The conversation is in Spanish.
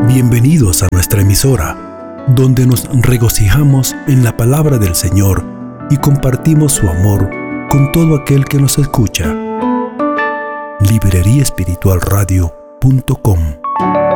Bienvenidos a nuestra emisora, donde nos regocijamos en la palabra del Señor y compartimos su amor con todo aquel que nos escucha. libreriaespiritualradio.com